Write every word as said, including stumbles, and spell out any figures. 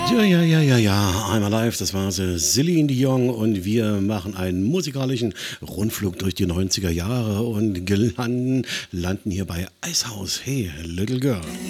Ja, ja, ja, ja, ja. I'm Alive, das war sie, Celine Dion und wir machen einen musikalischen Rundflug durch die neunziger Jahre und gelan- landen hier bei Eishaus. Hey, Little Girl.